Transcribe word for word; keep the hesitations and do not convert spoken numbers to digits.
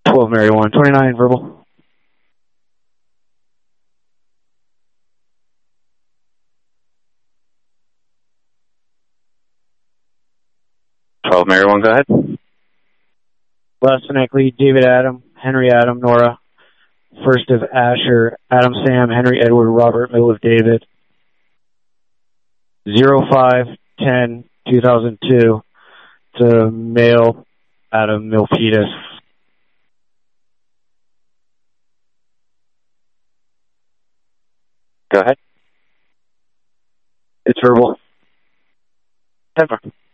twelve Mary one, twenty-nine verbal. twelve Mary one, go ahead. Last Fennec Lead, David Adam, Henry Adam, Nora. First of Asher, Adam Sam, Henry Edward, Robert, middle of David. zero five ten two thousand two to male Adam Milpitas. Go ahead. It's verbal. Denver.